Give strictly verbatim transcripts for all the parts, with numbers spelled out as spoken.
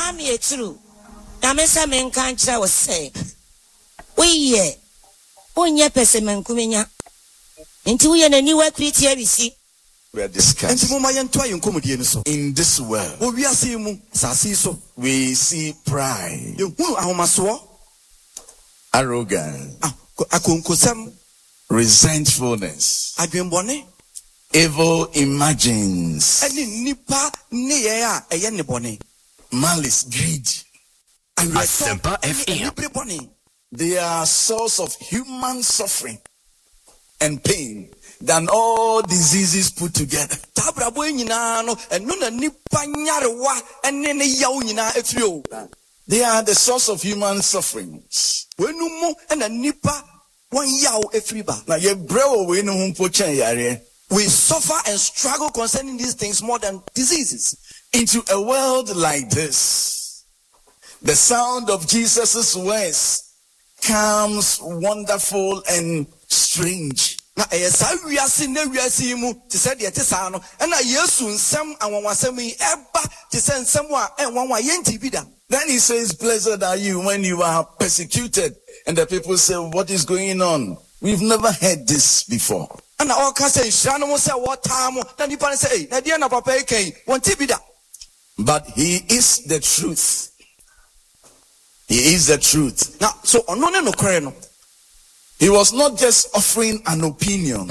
Ami e true. Na me sa me nka nkyerɛ wo sɛ. Woyɛ. Onye pese me nkumenya. Nti woyɛ nani wa kritia bisi. We are discussing. In this world, we see pride, arrogance, resentfulness, evil imagines, malice, greed. Asempa F M. They are source of human suffering and pain than all diseases put together. They are the source of human sufferings. We suffer and struggle concerning these things more than diseases. Into a world like this, the sound of Jesus' words comes wonderful and strange. Na eyesa wiase na wiase mu te se de te sa no na Yesu nsem anwanwasem yi eba te se nsem a enwanwa yenti bi da. Then he says, blessed are you when you are persecuted. And the people say, what is going on? We've never heard this before. And all can say, Shano say what time, then you say, na dia na papa eken, wonti bi da. But he is the truth. He is the truth. Now, so ono ne no kwere no. He was not just offering an opinion. No.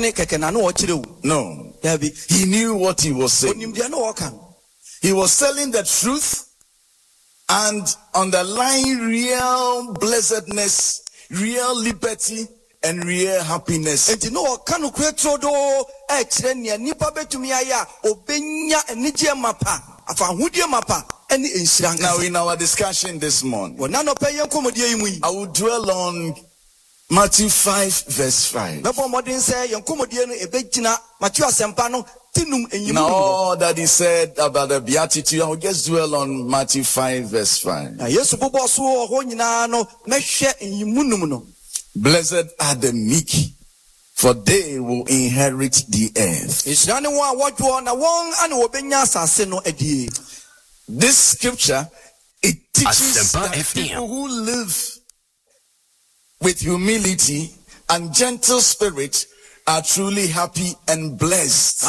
He knew what he was saying. He was telling the truth and underlying real blessedness, real liberty, and real happiness. Now in our discussion this morning, I will dwell on Matthew five verse five. Now all that he said about the beatitude, I will just dwell on Matthew five verse five. Blessed are the meek, for they will inherit the earth. This scripture, it teaches that people who live with humility and gentle spirit are truly happy and blessed.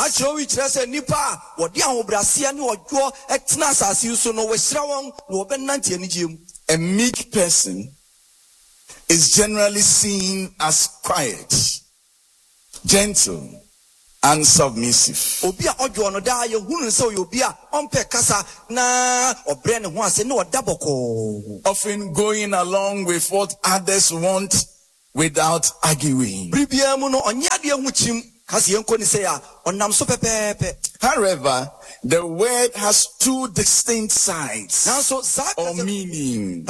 A meek person is generally seen as quiet, gentle, and submissive. Often going along with what others want without arguing. However, the word has two distinct sides or meaning.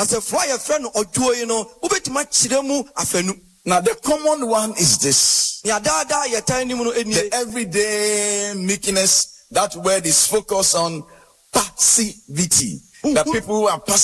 Now the common one is this. The everyday meekness, that word is focused on passivity. That people who are passive